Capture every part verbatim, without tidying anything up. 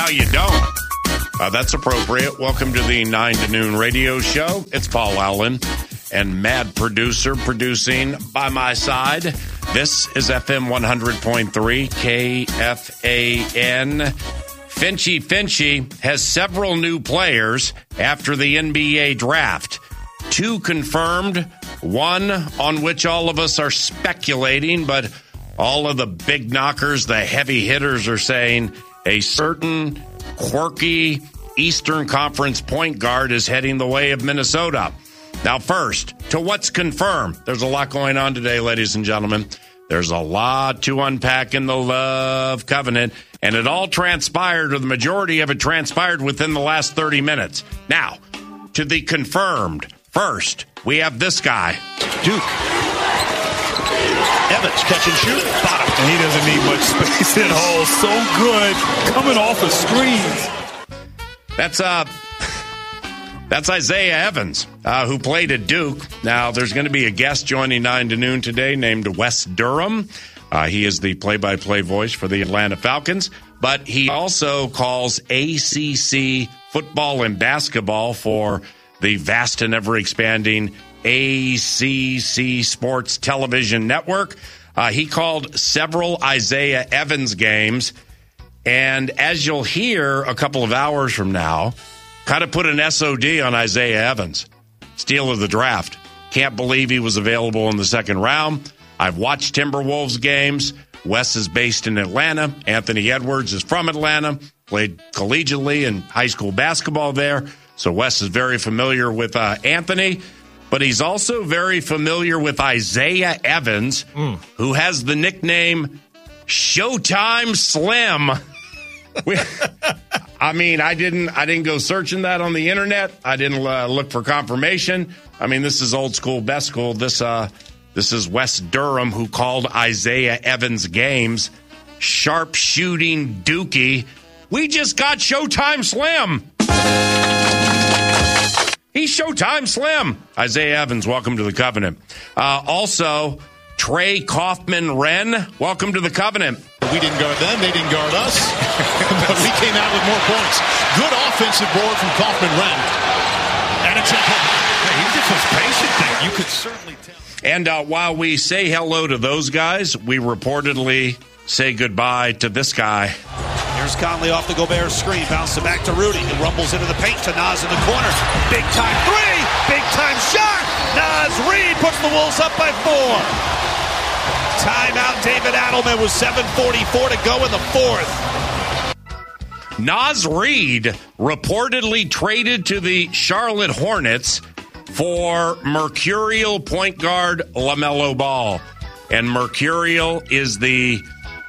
how you don't. Uh, that's appropriate. Welcome to the nine to noon radio show. It's Paul Allen and Mad Producer producing by my side. This is F M one hundred point three K F A N. Finchy Finchy has several new players after the N B A draft. Two confirmed, one on which all of us are speculating, but all of the big knockers, the heavy hitters, are saying a certain quirky Eastern Conference point guard is heading the way of Minnesota. Now, first, to what's confirmed. There's a lot going on today, ladies and gentlemen. There's a lot to unpack in the Love Covenant, and it all transpired, or the majority of it transpired, within the last thirty minutes. Now, to the confirmed. First, we have this guy. Duke. Evans, catch and shoot. Bottom. And he doesn't need much space at all. So good. Coming off of screens. That's uh, that's Isaiah Evans, uh, who played at Duke. Now, there's going to be a guest joining nine to noon today named Wes Durham. Uh, he is the play-by-play voice for the Atlanta Falcons. But he also calls A C C football and basketball for the vast and ever-expanding A C C Sports Television Network. Uh, he called several Isaiah Evans games, and as you'll hear a couple of hours from now, kind of put an S O D on Isaiah Evans. Steal of the draft. Can't believe he was available in the second round. I've watched Timberwolves games. Wes is based in Atlanta. Anthony Edwards is from Atlanta, played collegiately in high school basketball there. So Wes is very familiar with uh, Anthony, but he's also very familiar with Isaiah Evans, mm. who has the nickname Showtime Slim. we, I mean, I didn't, I didn't go searching that on the internet. I didn't uh, look for confirmation. I mean, this is old school, best school. This, uh, this is Wes Durham, who called Isaiah Evans games sharp shooting dookie. We just got Showtime Slim. He's Showtime Slim. Isaiah Evans, welcome to the Covenant. Uh, also, Trey Kaufman-Wren, welcome to the Covenant. We didn't guard them. They didn't guard us. But we came out with more points. Good offensive board from Kaufman-Wren. And it's important. Yeah, he just was patient there. You could certainly tell. And uh, while we say hello to those guys, we reportedly say goodbye to this guy. Here's Conley off the Gobert screen. Bounces it back to Rudy, who rumbles into the paint to Naz in the corner. Big time three! Big time shot! Naz Reid puts the Wolves up by four. Timeout, David Adelman with seven forty-four to go in the fourth. Naz Reid reportedly traded to the Charlotte Hornets for Mercurial point guard LaMelo Ball. And Mercurial is the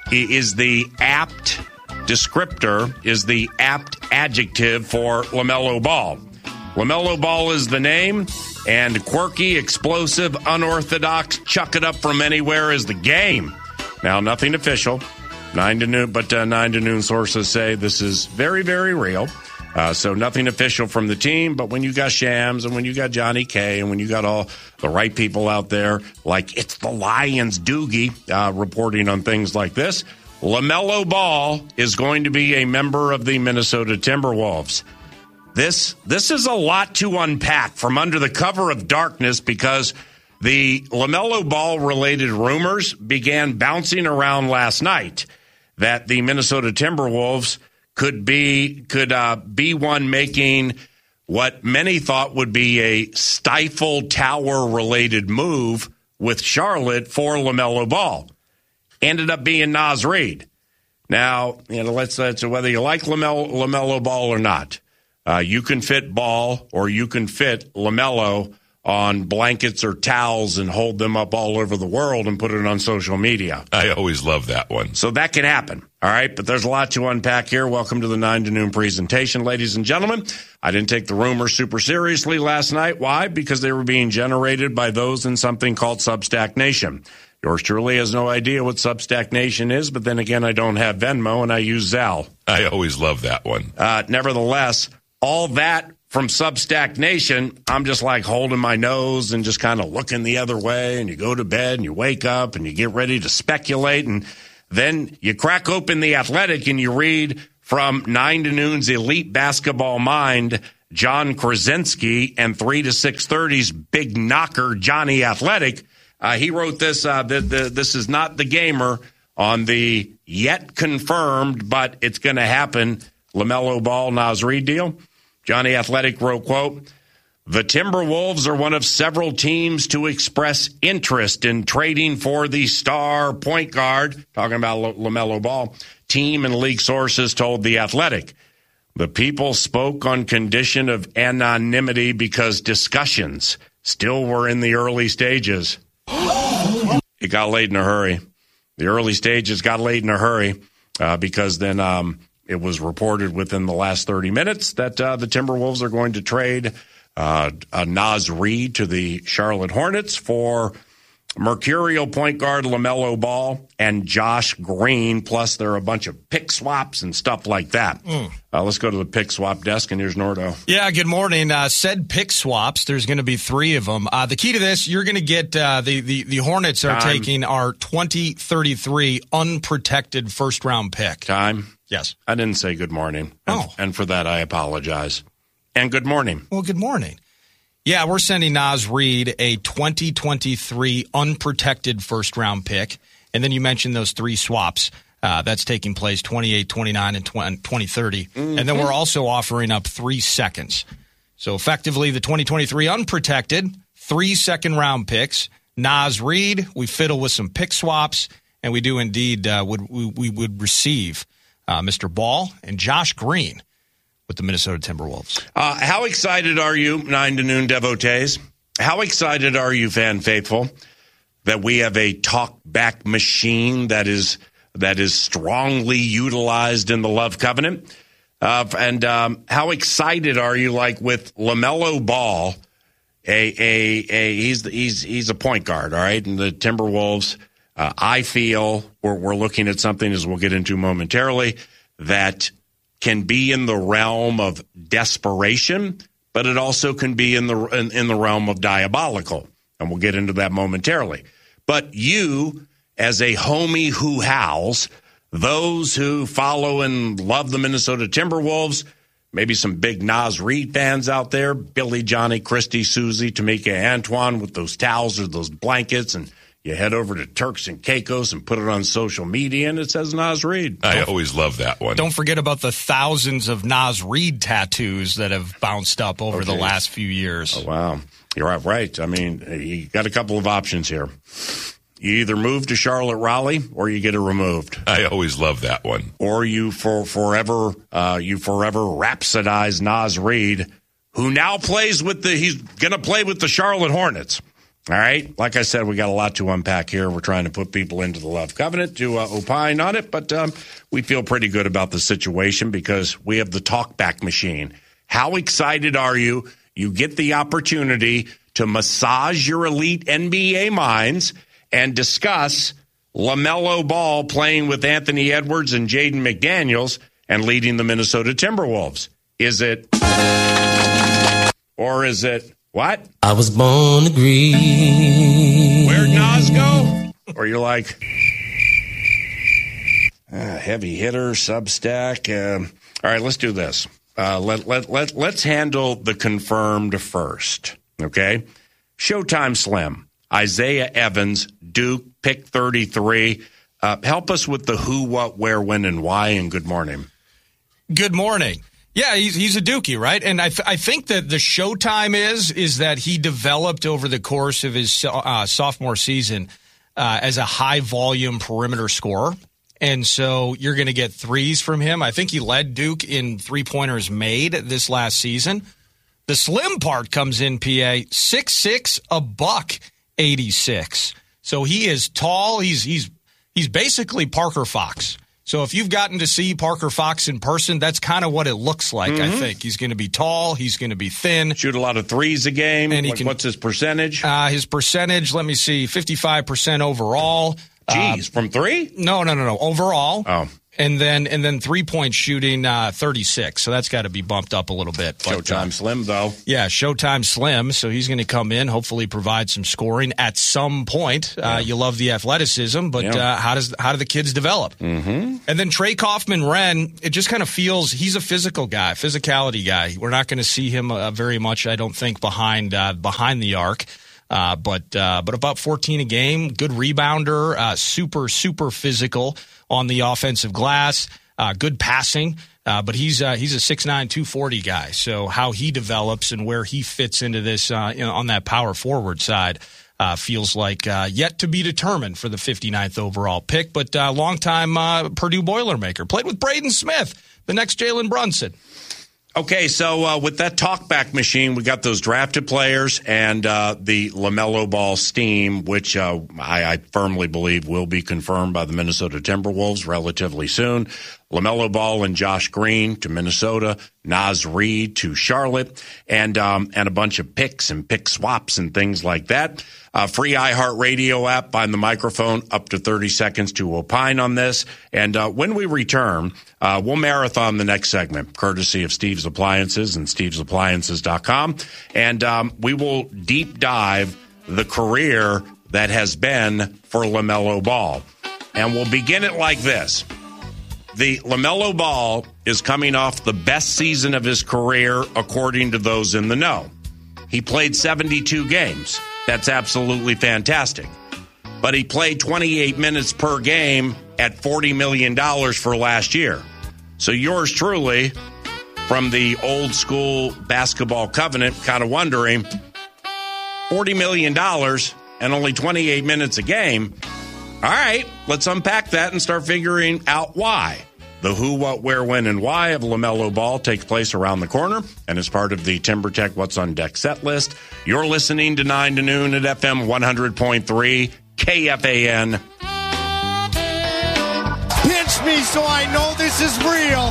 is the apt descriptor, is the apt adjective for LaMelo Ball. LaMelo Ball is the name, and quirky, explosive, unorthodox, chuck it up from anywhere is the game. Now, nothing official, nine to noon, but uh, nine to noon sources say this is very, very real. Uh, so nothing official from the team, but when you got Shams and when you got Johnny K and when you got all the right people out there, like it's the Lions Doogie uh, reporting on things like this, LaMelo Ball is going to be a member of the Minnesota Timberwolves. This this is a lot to unpack from under the cover of darkness because the LaMelo Ball related rumors began bouncing around last night that the Minnesota Timberwolves could be could uh, be one making what many thought would be a Stifle Tower related move with Charlotte for LaMelo Ball. Ended up being Naz Reid. Now, you know, let's, let's whether you like LaMelo, LaMelo Ball or not, uh, you can fit Ball or you can fit LaMelo on blankets or towels and hold them up all over the world and put it on social media. I always love that one. So that can happen, all right? But there's a lot to unpack here. Welcome to the nine to noon presentation, ladies and gentlemen. I didn't take the rumors super seriously last night. Why? Because they were being generated by those in something called Substack Nation. Yours truly has no idea what Substack Nation is, but then again, I don't have Venmo and I use Zelle. I always love that one. Uh, nevertheless, all that from Substack Nation, I'm just like holding my nose and just kind of looking the other way, and you go to bed and you wake up and you get ready to speculate, and then you crack open The Athletic and you read from nine to noon's elite basketball mind, John Krasinski, and three to six thirty's big knocker, Johnny Athletic. Uh, he wrote this, uh, the, the, this is not the gamer, on the yet confirmed, but it's going to happen, LaMelo Ball, Naz Reid deal. Johnny Athletic wrote, quote, the Timberwolves are one of several teams to express interest in trading for the star point guard, talking about L- LaMelo Ball. Team and league sources told The Athletic. The people spoke on condition of anonymity because discussions still were in the early stages. It got laid in a hurry. The early stages got laid in a hurry uh, because then um, it was reported within the last thirty minutes that uh, the Timberwolves are going to trade Uh, uh, Naz Reid to the Charlotte Hornets for Mercurial point guard LaMelo Ball and Josh Green, plus there are a bunch of pick swaps and stuff like that. Mm. Uh, let's go to the pick swap desk, and here's Nordo. Yeah, good morning. Uh, said pick swaps, there's going to be three of them. Uh, the key to this, you're going to get uh, the, the, the Hornets are Time. taking our twenty thirty-three unprotected first-round pick. Time? Yes. I didn't say good morning. And, Oh. and for that, I apologize. And good morning. Well, good morning. Yeah, we're sending Naz Reid a twenty twenty-three unprotected first-round pick. And then you mentioned those three swaps. Uh, that's taking place twenty-eight, twenty-nine, and twenty thirty. Mm-hmm. And then we're also offering up three seconds. So effectively, the twenty twenty-three unprotected, three second-round picks. Naz Reid, we fiddle with some pick swaps, and we do indeed uh, would we, we would receive uh, Mister Ball and Josh Green with the Minnesota Timberwolves. Uh, how excited are you, nine to noon devotees? How excited are you, fan faithful, that we have a talk-back machine that is that is strongly utilized in the Love Covenant? Uh, and um, how excited are you, like with LaMelo Ball, a a a he's he's he's a point guard, all right, and the Timberwolves. Uh, I feel we're we're looking at something, as we'll get into momentarily, that can be in the realm of desperation, but it also can be in the in, in the realm of diabolical, and we'll get into that momentarily. But you, as a homie who howls, those who follow and love the Minnesota Timberwolves, maybe some big Naz Reid fans out there, Billy, Johnny, Christy, Susie, Tamika, Antoine, with those towels or those blankets, and you head over to Turks and Caicos and put it on social media, and it says Naz Reid. I always love that one. Don't forget about the thousands of Naz Reid tattoos that have bounced up over Okay. the last few years. Oh, wow. You're right. I mean, you got a couple of options here. You either move to Charlotte, Raleigh, or you get it removed. I always love that one. Or you for forever, uh, you forever rhapsodize Naz Reid, who now plays with the, he's going to play with the Charlotte Hornets. All right. Like I said, we got a lot to unpack here. We're trying to put people into the Love Covenant to uh, opine on it, but um, we feel pretty good about the situation because we have the talkback machine. How excited are you? You get the opportunity to massage your elite N B A minds and discuss LaMelo Ball playing with Anthony Edwards and Jaden McDaniels and leading the Minnesota Timberwolves. Is it, or is it, what? I was born to grieve. Where'd Nas go? Or you're like, uh, heavy hitter, Substack. Um, all right, let's do this. Uh, let, let, let, let's handle the confirmed first, okay? Showtime Slim, Isaiah Evans, Duke, pick thirty-three. Uh, help us with the who, what, where, when, and why, and good morning. Good morning. Yeah, he's he's a Dookie, right? And I th- I think that the showtime is is that he developed over the course of his uh, sophomore season uh, as a high volume perimeter scorer, and so you're going to get threes from him. I think he led Duke in three pointers made this last season. The slim part comes in P A six six, a buck eighty-six. So he is tall. He's he's he's basically Parker Fox. So if you've gotten to see Parker Fox in person, that's kind of what it looks like, mm-hmm. I think. He's going to be tall. He's going to be thin. Shoot a lot of threes a game. And he like, can, what's his percentage? Uh, his percentage, let me see, fifty-five percent overall. Jeez, uh, from three? No, no, no, no. Overall. Oh. And then and then three-point shooting, uh, thirty-six. So that's got to be bumped up a little bit. But, Showtime uh, Slim, though. Yeah, Showtime Slim. So he's going to come in, hopefully provide some scoring at some point. Uh, yeah. You love the athleticism, but yeah. uh, how does how do the kids develop? Mm-hmm. And then Trey Kaufman-Renn, it just kind of feels he's a physical guy, physicality guy. We're not going to see him uh, very much, I don't think, behind uh, behind the arc. Uh, but uh, but about fourteen a game, good rebounder, uh, super, super physical on the offensive glass, uh, good passing. Uh, but he's uh, he's a six nine, two forty guy. So how he develops and where he fits into this uh, you know, on that power forward side uh, feels like uh, yet to be determined for the fifty-ninth overall pick. But uh, longtime uh, Purdue Boilermaker. Played with Braden Smith, the next Jalen Brunson. Okay, so uh, with that talkback machine, we got those drafted players and uh, the LaMelo Ball steam, which uh, I, I firmly believe will be confirmed by the Minnesota Timberwolves relatively soon. LaMelo Ball and Josh Green to Minnesota, Naz Reid to Charlotte, and um, and a bunch of picks and pick swaps and things like that. Uh, free iHeartRadio app, find the microphone, up to thirty seconds to opine on this. And uh, when we return, uh, we'll marathon the next segment, courtesy of Steve's Appliances and steves appliances dot com. And um, we will deep dive the career that has been for LaMelo Ball. And we'll begin it like this. The LaMelo Ball is coming off the best season of his career, according to those in the know. He played seventy-two games. That's absolutely fantastic. But he played twenty-eight minutes per game at forty million dollars for last year. So yours truly, from the old school basketball covenant, kind of wondering, forty million dollars and only twenty-eight minutes a game. All right, let's unpack that and start figuring out why. The who, what, where, when, and why of LaMelo Ball takes place around the corner and is part of the TimberTech What's on Deck set list. You're listening to nine to noon at F M one hundred point three K F A N. Pinch me so I know this is real.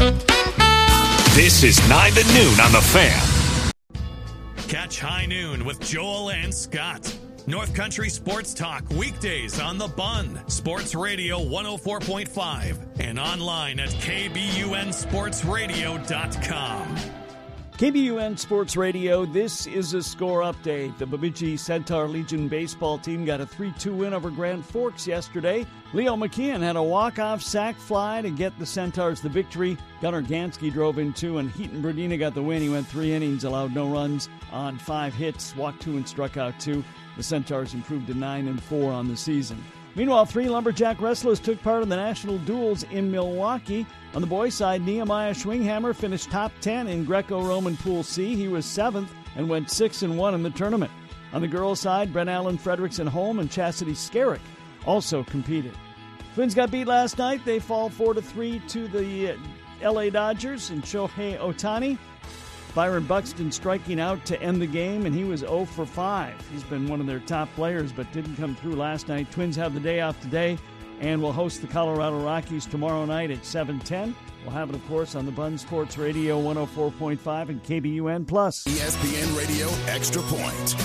This is nine to noon on The Fan. Catch High Noon with Joel and Scott. North Country Sports Talk, weekdays on The Bun, Sports Radio one oh four point five, and online at K B U N sports radio dot com. K B U N Sports Radio, this is a score update. The Bemidji Centaur Legion baseball team got a three two win over Grand Forks yesterday. Leo McKeon had a walk-off sac fly to get the Centaurs the victory. Gunnar Gansky drove in two, and Heaton Bradina got the win. He went three innings, allowed no runs on five hits, walked two and struck out two. The Centaurs improved to nine and four on the season. Meanwhile, three Lumberjack wrestlers took part in the national duels in Milwaukee. On the boys' side, Nehemiah Schwinghammer finished top ten in Greco-Roman Pool C. He was seventh and went six and one in the tournament. On the girls' side, Brent Allen Fredrickson Holm and Chastity Skerrick also competed. Twins got beat last night. They fall four to three to the L A Dodgers and Shohei Ohtani. Byron Buxton striking out to end the game, and he was oh for five. He's been one of their top players, but didn't come through last night. Twins have the day off today and will host the Colorado Rockies tomorrow night at seven ten. We'll have it, of course, on the Bun Sports Radio one oh four point five and K B U N Plus. E S P N Radio Extra Point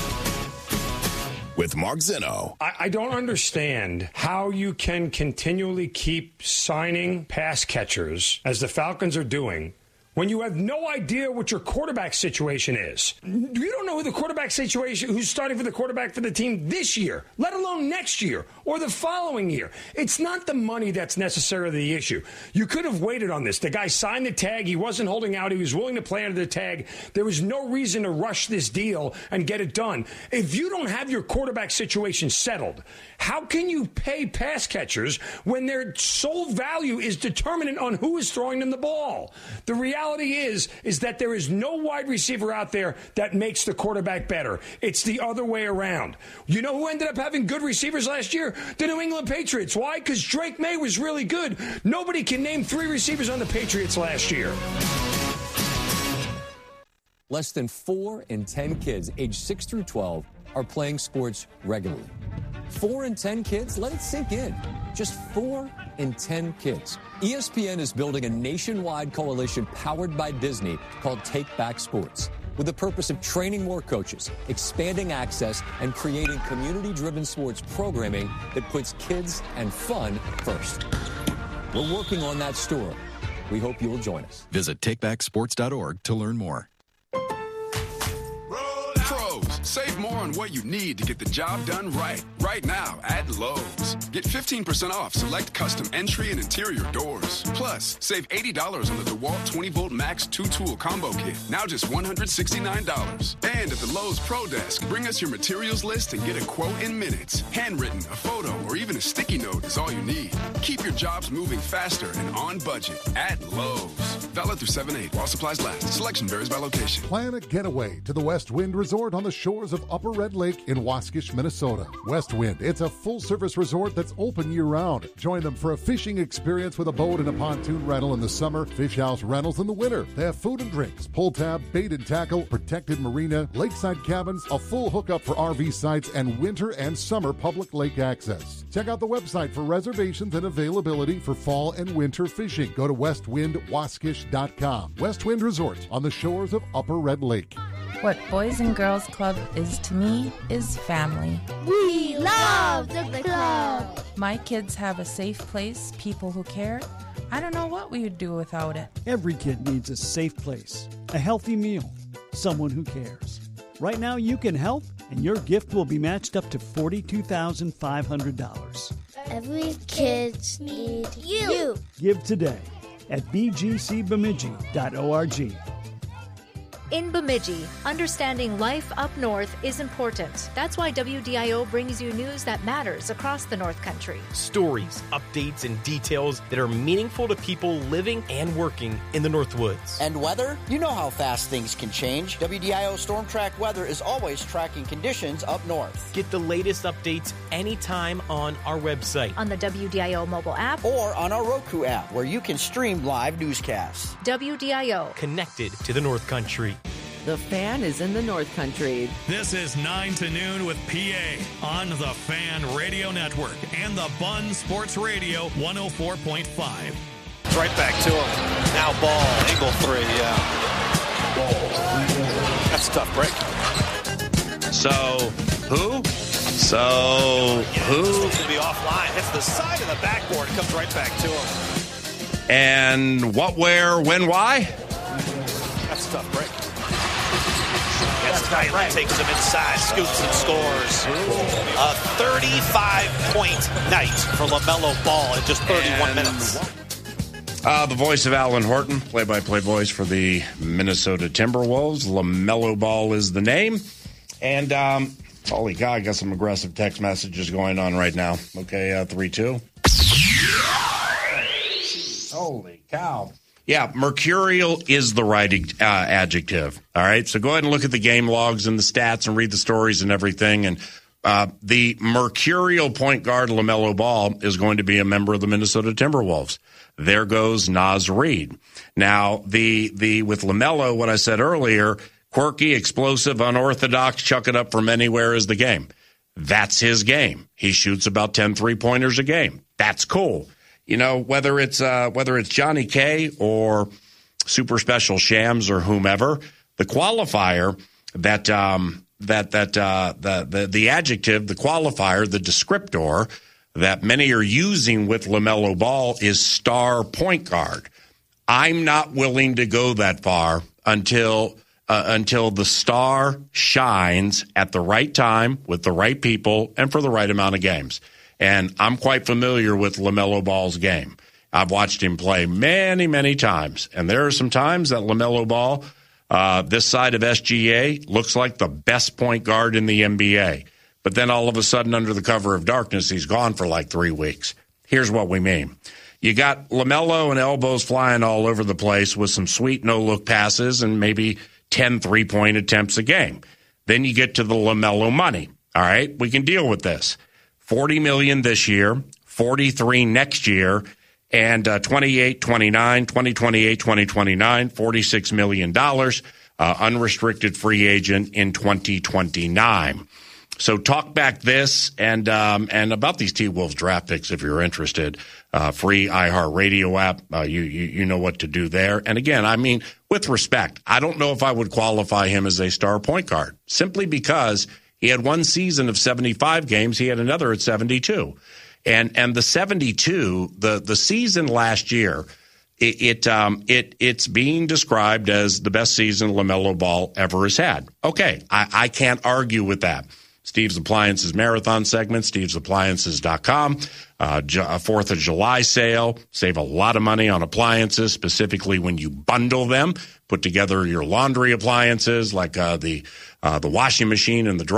with Mark Zinno. I, I don't understand how you can continually keep signing pass catchers, as the Falcons are doing, when you have no idea what your quarterback situation is. You don't know who the quarterback situation, who's starting for the quarterback for the team this year, let alone next year or the following year. It's not the money that's necessarily the issue. You could have waited on this. The guy signed the tag. He wasn't holding out. He was willing to play under the tag. There was no reason to rush this deal and get it done. If you don't have your quarterback situation settled, how can you pay pass catchers when their sole value is determinant on who is throwing them the ball? The reality is, is that there is no wide receiver out there that makes the quarterback better. It's the other way around. You know who ended up having good receivers last year? The New England Patriots. Why? Because Drake May was really good. Nobody can name three receivers on the Patriots last year. Less than four in ten kids aged six through twelve are playing sports regularly. Four in ten kids? Let it sink in. Just four in ten kids. E S P N is building a nationwide coalition powered by Disney called Take Back Sports, with the purpose of training more coaches, expanding access, and creating community-driven sports programming that puts kids and fun first. We're working on that store. We hope you'll join us. Visit take back sports dot org to learn more. Pros, save more on what you need to get the job done right. Right now at Lowe's. Get fifteen percent off select custom entry and interior doors. Plus, save eighty dollars on the DeWalt twenty volt Max two tool combo kit. Now just one hundred sixty-nine dollars. And at the Lowe's Pro Desk, bring us your materials list and get a quote in minutes. Handwritten, a photo, or even a sticky note is all you need. Keep your jobs moving faster and on budget at Lowe's. Valid through seven eight while supplies last. Selection varies by location. Plan a getaway to the West Wind Resort on the shores of Upper Red Lake in Waskish, Minnesota. West Wind, it's a full-service resort that's open year-round. Join them for a fishing experience with a boat and a pontoon rental in the summer, fish house rentals in the winter. They have food and drinks, pull tab, bait and tackle, protected marina, lakeside cabins, a full hookup for R V sites, and winter and summer public lake access. Check out the website for reservations and availability for fall and winter fishing. Go to west wind waskish dot com. West Wind Resort on the shores of Upper Red Lake. What Boys and Girls Club is to me is family. We love the club. My kids have a safe place, people who care. I don't know what we would do without it. Every kid needs a safe place, a healthy meal, someone who cares. Right now you can help, and your gift will be matched up to forty-two thousand five hundred dollars. Every kid needs you. Give today at b g c bemidji dot org. In Bemidji, understanding life up north is important. That's why W D I O brings you news that matters across the North Country. Stories, updates, and details that are meaningful to people living and working in the North Woods. And weather? You know how fast things can change. W D I O Storm Track Weather is always tracking conditions up north. Get the latest updates anytime on our website, on the W D I O mobile app, or on our Roku app, where you can stream live newscasts. W D I O. Connected to the North Country. The Fan is in the North Country. This is nine to noon with P A on the Fan Radio Network and the Bun Sports Radio one oh four point five. It's right back to him. Now ball, angle three, yeah. That's a tough break. So, who? So, who? It's going to be offline. Hits the side of the backboard. Comes right back to him. And what, where, when, why? That's a tough break. Gets tight, right. Takes him inside, scoops and scores. A thirty-five point night for LaMelo Ball in just thirty-one and, minutes. Uh, the voice of Alan Horton, play-by-play voice for the Minnesota Timberwolves. LaMelo Ball is the name. And, um, holy cow, I got some aggressive text messages going on right now. Okay, uh, three two. Holy cow. Yeah, mercurial is the right uh, adjective. All right, so go ahead and look at the game logs and the stats and read the stories and everything. And uh, the mercurial point guard LaMelo Ball is going to be a member of the Minnesota Timberwolves. There goes Naz Reid. Now, the the with LaMelo, what I said earlier, quirky, explosive, unorthodox, chuck it up from anywhere is the game. That's his game. He shoots about ten three-pointers a game. That's cool. You know, whether it's uh, whether it's Johnny K or Super Special Shams or whomever, the qualifier that um, that that uh, the, the the adjective, the qualifier, the descriptor that many are using with LaMelo Ball is star point guard. I'm not willing to go that far until uh, until the star shines at the right time with the right people and for the right amount of games. And I'm quite familiar with LaMelo Ball's game. I've watched him play many, many times. And there are some times that LaMelo Ball, uh, this side of S G A, looks like the best point guard in the N B A. But then all of a sudden, under the cover of darkness, he's gone for like three weeks. Here's what we mean. You got LaMelo and elbows flying all over the place with some sweet no-look passes and maybe ten three-point attempts a game. Then you get to the LaMelo money. All right, we can deal with this. forty million dollars this year, forty-three next year, and uh, twenty-eight, twenty-nine, twenty twenty-eight, twenty twenty-nine, forty-six million dollars, uh, unrestricted free agent in twenty twenty-nine. So talk back this and um, and about these T-Wolves draft picks if you're interested. Uh, free iHeartRadio app. Uh, you, you you know what to do there. And again, I mean, with respect, I don't know if I would qualify him as a star point guard simply because he had one season of seventy-five games. He had another at seventy-two. And and the seventy-two, the the season last year, it, it um it it's being described as the best season LaMelo Ball ever has had. Okay, I, I can't argue with that. Steve's Appliances Marathon segment, steves appliances dot com. Uh, fourth of July sale. Save a lot of money on appliances, specifically when you bundle them. Put together your laundry appliances like uh, the uh, the washing machine and the dryer.